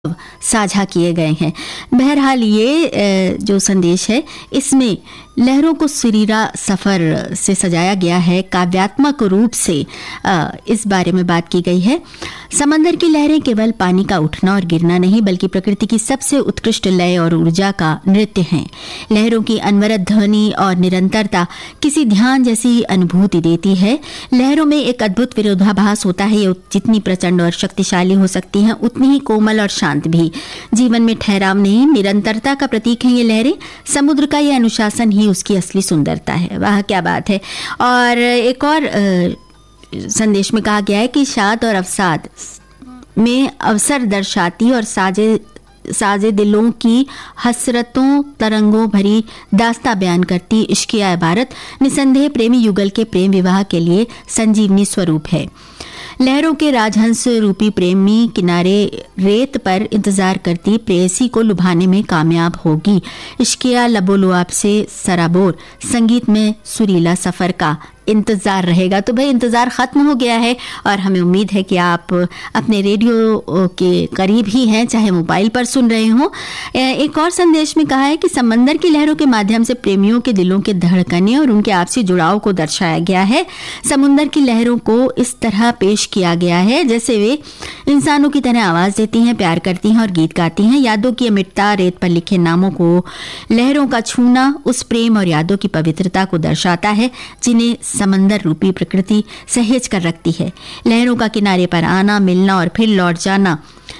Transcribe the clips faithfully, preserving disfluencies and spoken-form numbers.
साझा किए गए हैं। बहरहाल ये जो संदेश है इसमें लहरों को सुरीला सफ़र से सजाया गया है, काव्यात्मक रूप से इस बारे में बात की गई है। समंदर की लहरें केवल पानी का उठना और गिरना नहीं बल्कि प्रकृति की सबसे उत्कृष्ट लय और ऊर्जा का नृत्य हैं। लहरों की अनवरत ध्वनि और निरंतरता किसी ध्यान जैसी अनुभूति देती है। लहरों में एक अद्भुत विरोधाभास होता है। ये जितनी प्रचंड और शक्तिशाली हो सकती हैं उतनी ही कोमल और शांत भी। जीवन में ठहराव नहीं, निरंतरता का प्रतीक है ये लहरें। समुद्र का ये अनुशासन ही उसकी असली सुंदरता है। वाह क्या बात है। और एक और आ, संदेश में कहा गया है कि शाद और अवसाद में अवसर दर्शाती और साजे साजे दिलों की हसरतों तरंगों भरी दास्ता बयान करती इश्किया इबारत निसंदेह प्रेमी युगल के प्रेम विवाह के लिए संजीवनी स्वरूप है। लहरों के राजहंस रूपी प्रेमी किनारे रेत पर इंतजार करती प्रेयसी को लुभाने में कामयाब होगी। इश्किया लबोलुआब से सराबोर संगीत में सुरीला सफर का इंतज़ार रहेगा। तो भाई इंतज़ार ख़त्म हो गया है और हमें उम्मीद है कि आप अपने रेडियो के करीब ही हैं, चाहे मोबाइल पर सुन रहे हों। एक और संदेश में कहा है कि समंदर की लहरों के माध्यम से प्रेमियों के दिलों के धड़कने और उनके आपसी जुड़ाव को दर्शाया गया है। समुंदर की लहरों को इस तरह पेश किया गया है जैसे वे इंसानों की तरह आवाज़ देती हैं, प्यार करती हैं और गीत गाती हैं। यादों की अमृतता, रेत पर लिखे नामों को लहरों का छूना उस प्रेम और यादों की पवित्रता को दर्शाता है जिन्हें समंदर रूपी प्रकृति सहेज कर रखती है। लहरों का किनारे पर आना, मिलना और फिर लौट जाना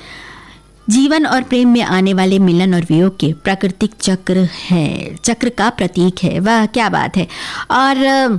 जीवन और प्रेम में आने वाले मिलन और वियोग के प्राकृतिक चक्र है, चक्र का प्रतीक है। वह क्या बात है। और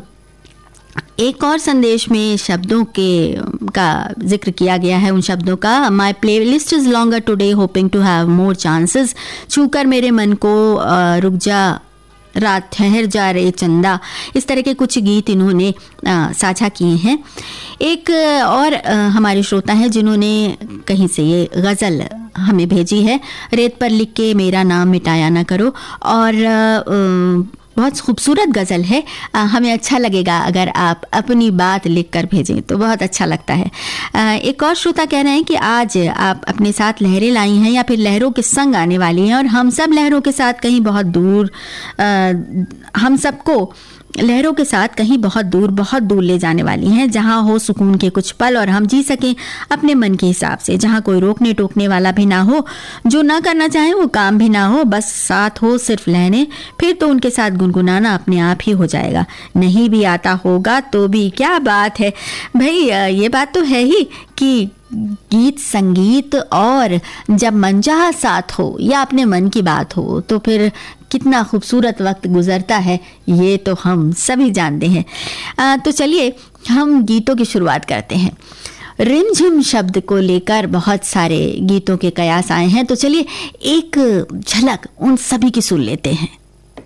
एक और संदेश में शब्दों के का जिक्र किया गया है, उन शब्दों का my play list is longer today hoping to have more chances, छूकर मेरे मन को रुक जा रात ठहर जा रे चंदा। इस तरह के कुछ गीत इन्होंने साझा किए हैं। एक और आ, हमारे श्रोता हैं जिन्होंने कहीं से ये गज़ल हमें भेजी है। रेत पर लिख के मेरा नाम मिटाया ना करो। और आ, आ, बहुत खूबसूरत गज़ल है। आ, हमें अच्छा लगेगा अगर आप अपनी बात लिखकर भेजें तो बहुत अच्छा लगता है। आ, एक और श्रोता कह रहे हैं कि आज आप अपने साथ लहरें लाई हैं या फिर लहरों के संग आने वाली हैं और हम सब लहरों के साथ कहीं बहुत दूर आ, हम सबको लहरों के साथ कहीं बहुत दूर बहुत दूर ले जाने वाली हैं, जहां हो सुकून के कुछ पल और हम जी सकें अपने मन के हिसाब से, जहां कोई रोकने टोकने वाला भी ना हो, जो ना करना चाहे वो काम भी ना हो, बस साथ हो सिर्फ लहरें। फिर तो उनके साथ गुनगुनाना अपने आप ही हो जाएगा। नहीं भी आता होगा तो भी क्या बात है भाई। ये बात तो है ही कि गीत संगीत और जब मनचाहा साथ हो या अपने मन की बात हो तो फिर कितना खूबसूरत वक्त गुजरता है, ये तो हम सभी जानते हैं। आ, तो चलिए हम गीतों की शुरुआत करते हैं। रिमझिम शब्द को लेकर बहुत सारे गीतों के कयास आए हैं, तो चलिए एक झलक उन सभी की सुन लेते हैं।